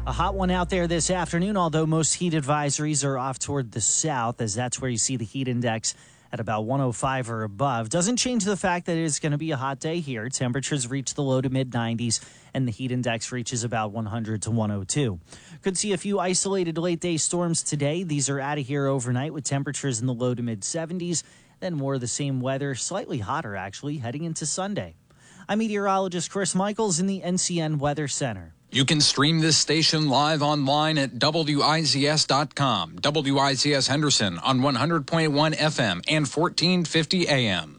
A hot one out there this afternoon, although most heat advisories are off toward the south, as that's where you see the heat index at about 105 or above. Doesn't change the fact that it is going to be a hot day here. Temperatures reach the low to mid 90s, and the heat index reaches about 100 to 102. Could see a few isolated late day storms today. These are out of here overnight with temperatures in the low to mid 70s. Then more of the same weather, slightly hotter actually, heading into Sunday. I'm meteorologist Chris Michaels in the NCN Weather Center. You can stream this station live online at WIZS.com. WIZS Henderson on 100.1 FM and 1450 AM.